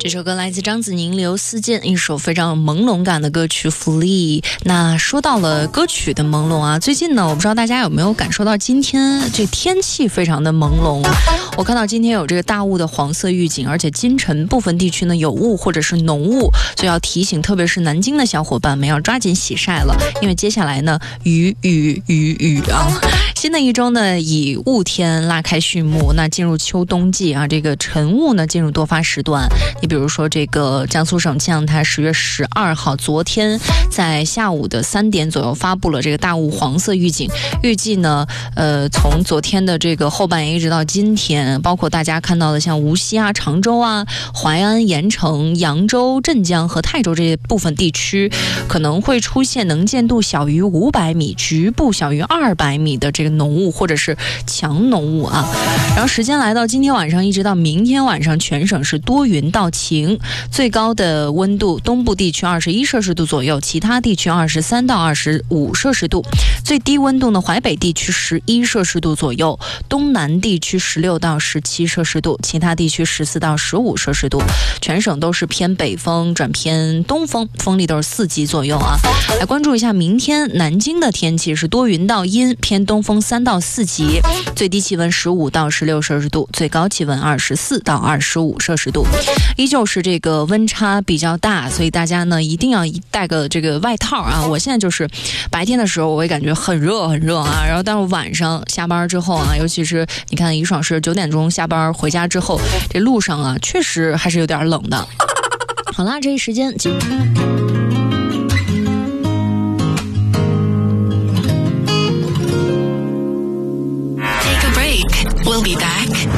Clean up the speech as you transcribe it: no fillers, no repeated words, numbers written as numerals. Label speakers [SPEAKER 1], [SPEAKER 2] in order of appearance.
[SPEAKER 1] 这首歌来自张子宁、刘思健，一首非常朦胧感的歌曲《Flee》。那说到了歌曲的朦胧啊，最近呢，我不知道大家有没有感受到今天这天气非常的朦胧。我看到今天有这个大雾的黄色预警，而且今晨部分地区呢有雾或者是浓雾，所以要提醒，特别是南京的小伙伴们要抓紧洗晒了，因为接下来呢雨啊。新的一周呢以雾天拉开序幕，那进入秋冬季啊，这个晨雾呢进入多发时段。你比如说这个江苏省气象台10月12号昨天在下午的3点左右发布了这个大雾黄色预警，预计呢从昨天的这个后半夜一直到今天，包括大家看到的像无锡啊、常州啊、淮安、盐城、扬州、镇江和泰州这些部分地区可能会出现能见度小于500米、局部小于200米的这个浓雾或者是强浓雾啊。然后时间来到今天晚上一直到明天晚上，全省是多云到晴，最高的温度东部地区21摄氏度左右，其他地区23到25摄氏度，最低温度呢淮北地区11摄氏度左右，东南地区16到17摄氏度，其他地区14到15摄氏度，全省都是偏北风转偏东风，风力都是4级左右啊。来关注一下明天南京的天气是多云到阴，偏东风3到4级，最低气温15到16摄氏度，最高气温24到25摄氏度，依旧是这个温差比较大，所以大家呢一定要带个这个外套啊。我现在就是白天的时候我会感觉很热啊，然后但是晚上下班之后啊，尤其是你看怡爽是9点钟下班回家之后，这路上啊确实还是有点冷的。好啦，这一时间Take
[SPEAKER 2] a break. We'll be back